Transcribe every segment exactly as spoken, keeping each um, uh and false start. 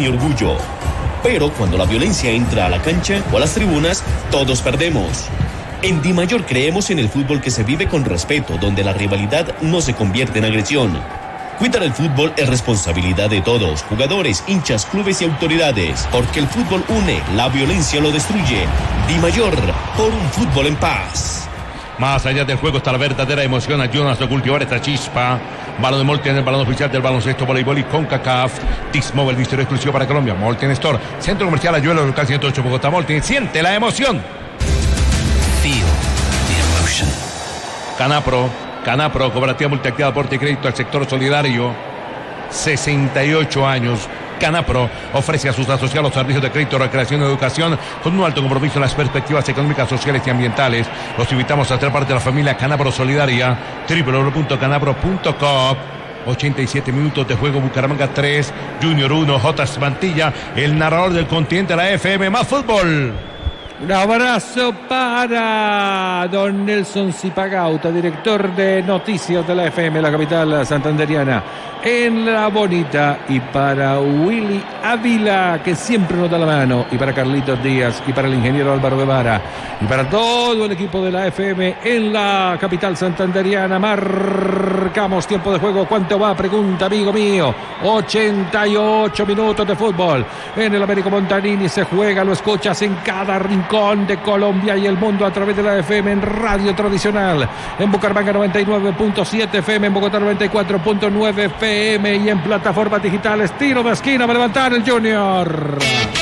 mi orgullo. Pero cuando la violencia entra a la cancha o a las tribunas, todos perdemos. En Dimayor creemos en el fútbol que se vive con respeto, donde la rivalidad no se convierte en agresión. Cuidar el fútbol es responsabilidad de todos, jugadores, hinchas, clubes y autoridades, porque el fútbol une, la violencia lo destruye. Dimayor, por un fútbol en paz. Más allá del juego está la verdadera emoción. Ayúdanos a cultivar esta chispa. Balón de Molten, el balón oficial del baloncesto, voleibol y CONCACAF. Dismobile, distribuidor exclusivo para Colombia. Molten Store, Centro Comercial Ayuelo, local ciento ocho, Bogotá. Molten, siente la emoción. Feel the emotion. Canapro, Canapro, cooperativa multiactiva, aporte y crédito al sector solidario. sesenta y ocho años. Canapro ofrece a sus asociados servicios de crédito, recreación y educación con un alto compromiso en las perspectivas económicas, sociales y ambientales. Los invitamos a ser parte de la familia Canapro Solidaria. doble u doble u doble u punto canapro punto com. ochenta y siete minutos de juego. Bucaramanga tres, Junior uno. J. Mantilla, el narrador del continente, la F M más fútbol. Un abrazo para don Nelson Zipagauta, director de noticias de la F M, la capital santanderiana, en La Bonita, y para Willy Ávila, que siempre nos da la mano, y para Carlitos Díaz, y para el ingeniero Álvaro Guevara, y para todo el equipo de la F M en la capital santanderiana. Marcamos tiempo de juego. ¿Cuánto va? Pregunta, amigo mío. ochenta y ocho minutos de fútbol en el Américo Montanini. Se juega, lo escuchas en cada rincón de Colombia y el mundo a través de la F M en radio tradicional, en Bucaramanga noventa y nueve punto siete F M, en Bogotá noventa y cuatro punto nueve F M y en plataformas digitales. Tiro de esquina, va a levantar el Junior.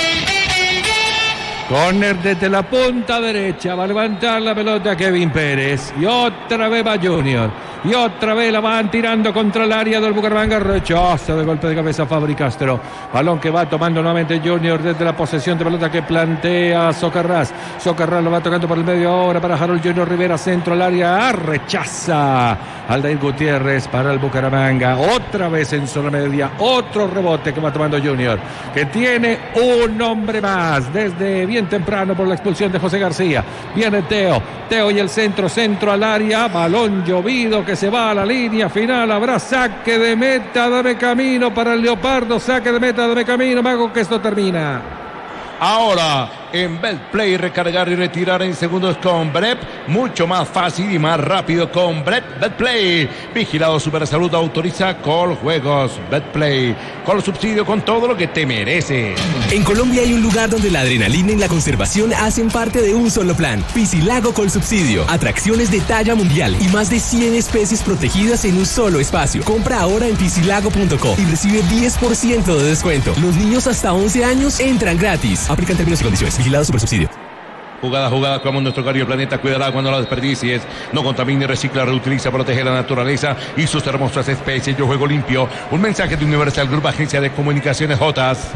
Corner desde la punta derecha, va a levantar la pelota Kevin Pérez, y otra vez va Junior, y otra vez la van tirando contra el área del Bucaramanga. Rechaza de golpe de cabeza Fabri Castro, balón que va tomando nuevamente Junior desde la posesión de pelota que plantea Socarrás. Socarrás lo va tocando por el medio ahora para Harold Junior Rivera, centro al área, rechaza Aldair Gutiérrez para el Bucaramanga. Otra vez en zona media, otro rebote que va tomando Junior, que tiene un hombre más desde bien temprano por la expulsión de José García. Viene Teo, Teo y el centro, centro al área, balón llovido que se va a la línea final. Habrá saque de meta, dame camino para el Leopardo, saque de meta, dame camino, Mago, que esto termina. Ahora en Betplay, recargar y retirar en segundos con Brep, mucho más fácil y más rápido con Brep. Betplay, vigilado Supersalud, autoriza Coljuegos. Betplay, con subsidio, con todo lo que te mereces. En Colombia hay un lugar donde la adrenalina y la conservación hacen parte de un solo plan. Piscilago Colsubsidio, atracciones de talla mundial y más de cien especies protegidas en un solo espacio. Compra ahora en piscilago punto co y recibe diez por ciento de descuento. Los niños hasta once años entran gratis. Aplican términos y condiciones. Vigilado Supersubsidio. Jugada, jugada, como nuestro querido planeta, cuidará cuando la desperdicies. No contamine, recicla, reutiliza, protege la naturaleza y sus hermosas especies. Yo juego limpio. Un mensaje de Universal Group, agencia de comunicaciones Jotas.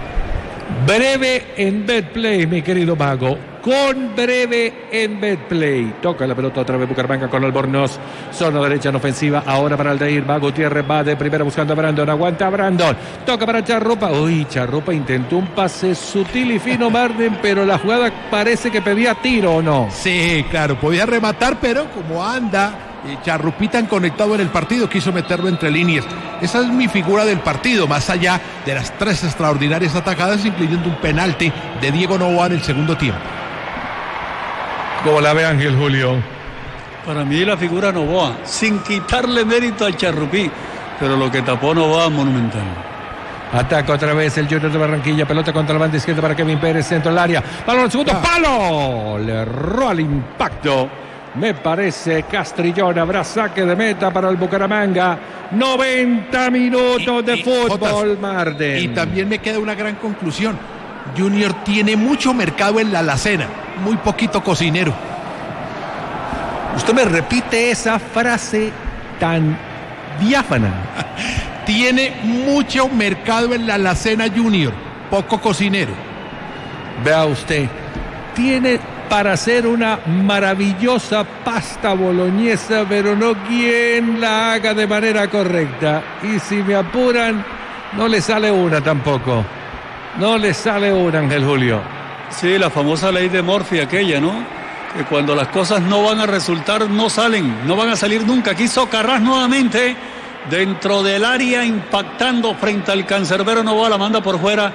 Breve en Betplay, mi querido Mago. Con breve en Betplay. Toca la pelota otra vez Bucaramanga con Albornoz. Zona derecha en ofensiva. Ahora para Aldair. Va Gutiérrez. Va de primera buscando a Brandon. Aguanta a Brandon. Toca para Charrupa. Uy, Charrupa intentó un pase sutil y fino, Marden, pero la jugada parece que pedía tiro, ¿o no? Sí, claro. Podía rematar, pero como anda Charrupita han conectado en el partido, quiso meterlo entre líneas. Esa es mi figura del partido, más allá de las tres extraordinarias atacadas, incluyendo un penalti de Diego Novoa en el segundo tiempo. ¿Cómo la ve Ángel Julio? Para mí la figura Novoa, sin quitarle mérito al Charrupí, pero lo que tapó Novoa es monumental. Ataca otra vez el Junior de Barranquilla, pelota contra la banda izquierda para Kevin Pérez, centro al área, balón al segundo, palo, le erró al impacto. Me parece Castrillón. Habrá saque de meta para el Bucaramanga. noventa minutos y, de y, fútbol, Jotas, Marden. Y también me queda una gran conclusión. Junior tiene mucho mercado en la alacena, muy poquito cocinero. Usted me repite esa frase tan diáfana. Tiene mucho mercado en la alacena Junior, poco cocinero. Vea usted, tiene para hacer una maravillosa pasta boloñesa, pero no quien la haga de manera correcta. Y si me apuran, no le sale una tampoco. No le sale una, Ángel Julio. Sí, la famosa ley de Murphy aquella, ¿no? Que cuando las cosas no van a resultar, no salen, no van a salir nunca. Aquí Socarrás nuevamente dentro del área, impactando frente al cancerbero Novoa, la manda por fuera.